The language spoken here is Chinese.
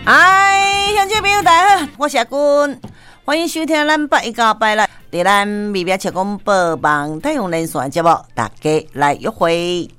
嗨，乡亲朋友大家好，我是阿君，欢迎收听咱818来在咱微微七公播网太阳连线节目，大家来约会。